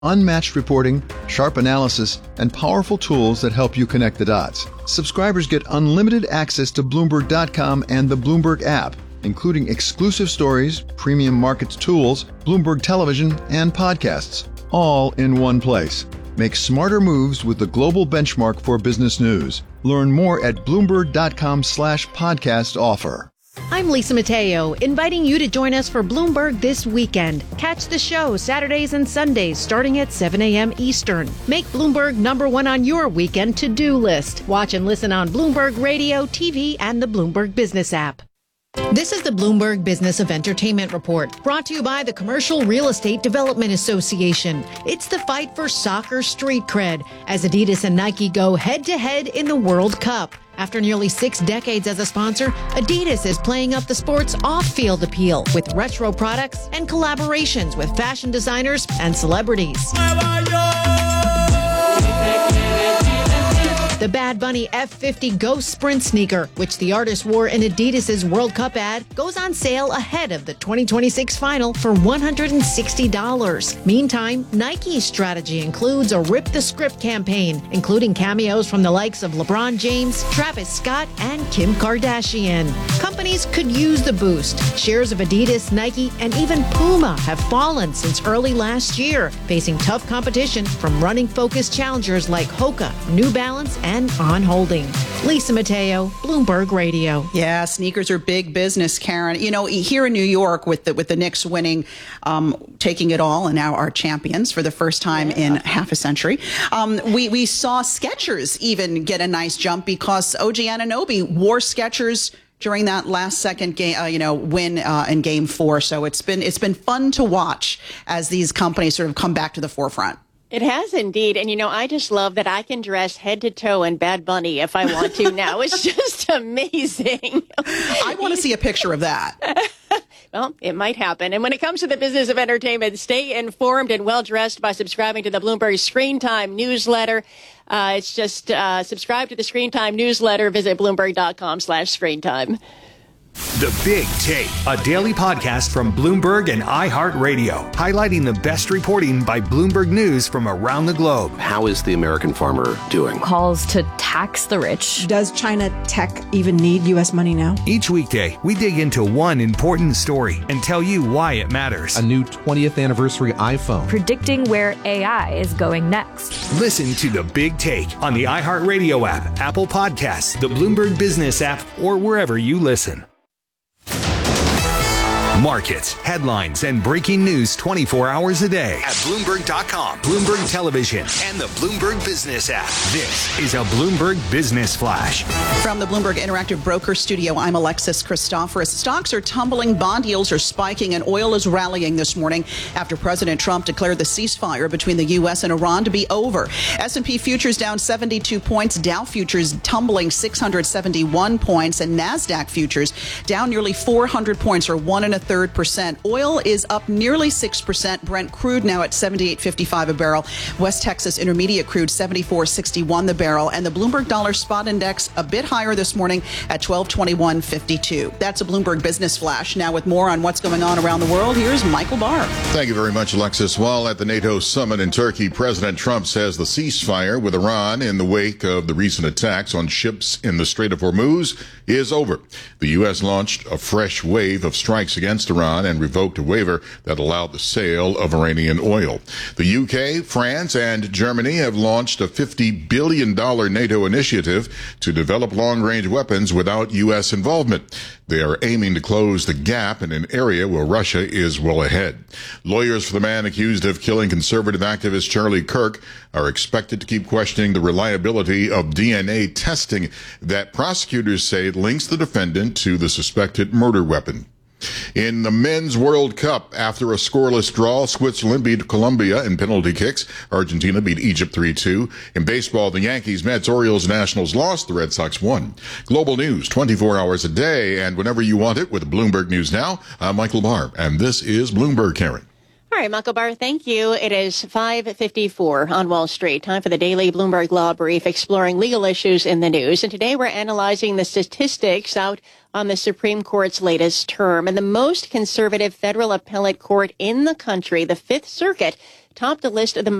Unmatched reporting, sharp analysis, and powerful tools that help you connect the dots. Subscribers get unlimited access to Bloomberg.com and the Bloomberg app, including exclusive stories, premium markets tools, Bloomberg television, and podcasts, all in one place. Make smarter moves with the global benchmark for business news. Learn more at Bloomberg.com/podcast offer. I'm Lisa Mateo, inviting you to join us for Bloomberg This Weekend. Catch the show Saturdays and Sundays starting at 7 a.m. Eastern. Make Bloomberg #1 on your weekend to-do list. Watch and listen on Bloomberg Radio, TV, and the Bloomberg Business app. This is the Bloomberg Business of Entertainment Report, brought to you by the Commercial Real Estate Development Association. It's the fight for soccer street cred as Adidas and Nike go head-to-head in the World Cup. After nearly 6 decades as a sponsor, Adidas is playing up the sport's off-field appeal with retro products and collaborations with fashion designers and celebrities. The Bad Bunny F50 Ghost Sprint sneaker, which the artist wore in Adidas's World Cup ad, goes on sale ahead of the 2026 final for $160. Meantime, Nike's strategy includes a Rip the Script campaign, including cameos from the likes of LeBron James, Travis Scott, and Kim Kardashian. Companies could use the boost. Shares of Adidas, Nike, and even Puma have fallen since early last year, facing tough competition from running-focused challengers like Hoka, New Balance, and On Holding. Lisa Mateo, Bloomberg Radio. Yeah, sneakers are big business, Karen. You know, here in New York with the Knicks winning, taking it all, and now are champions for the first time in half a century. We saw Skechers even get a nice jump because OG Anunoby wore Skechers during that last second game, win in Game 4. So it's been fun to watch as these companies sort of come back to the forefront. It has indeed. And, I just love that I can dress head to toe in Bad Bunny if I want to now. It's just amazing. I want to see a picture of that. Well, it might happen. And when it comes to the business of entertainment, stay informed and well-dressed by subscribing to the Bloomberg Screen Time newsletter. It's just subscribe to the Screen Time newsletter. Visit Bloomberg.com/screentime. The Big Take, a daily podcast from Bloomberg and iHeartRadio, highlighting the best reporting by Bloomberg News from around the globe. How is the American farmer doing? Calls to tax the rich. Does China tech even need U.S. money now? Each weekday, we dig into one important story and tell you why it matters. A new 20th anniversary iPhone. Predicting where AI is going next. Listen to The Big Take on the iHeartRadio app, Apple Podcasts, the Bloomberg Business app, or wherever you listen. Markets, headlines, and breaking news 24 hours a day at Bloomberg.com, Bloomberg Television, and the Bloomberg Business app. This is a Bloomberg Business Flash. From the Bloomberg Interactive Broker Studio, I'm Alexis Christoforous. Stocks are tumbling, bond yields are spiking, and oil is rallying this morning after President Trump declared the ceasefire between the U.S. and Iran to be over. S&P futures down 72 points, Dow futures tumbling 671 points, and NASDAQ futures down nearly 400 points, or 1.33%. Oil is up nearly 6%. Brent crude now at $78.55 a barrel. West Texas Intermediate crude $74.61 the barrel. And the Bloomberg Dollar Spot Index a bit higher this morning at $1221.52. That's a Bloomberg Business Flash. Now with more on what's going on around the world, here's Michael Barr. Thank you very much, Alexis. While at the NATO summit in Turkey, President Trump says the ceasefire with Iran in the wake of the recent attacks on ships in the Strait of Hormuz is over. The U.S. launched a fresh wave of strikes against Iran and revoked a waiver that allowed the sale of Iranian oil. The UK, France, and Germany have launched a $50 billion NATO initiative to develop long-range weapons without U.S. involvement. They are aiming to close the gap in an area where Russia is well ahead. Lawyers for the man accused of killing conservative activist Charlie Kirk are expected to keep questioning the reliability of DNA testing that prosecutors say links the defendant to the suspected murder weapon. In the Men's World Cup, after a scoreless draw, Switzerland beat Colombia in penalty kicks. Argentina beat Egypt 3-2. In baseball, the Yankees, Mets, Orioles, Nationals lost. The Red Sox won. Global news 24 hours a day and whenever you want it with Bloomberg News Now. I'm Michael Barr, and this is Bloomberg, Karen. All right, Michael Barr, thank you. It is 5:54 on Wall Street. Time for the daily Bloomberg Law Brief, exploring legal issues in the news. And today we're analyzing the statistics out on the Supreme Court's latest term. And the most conservative federal appellate court in the country, the Fifth Circuit, topped the list of the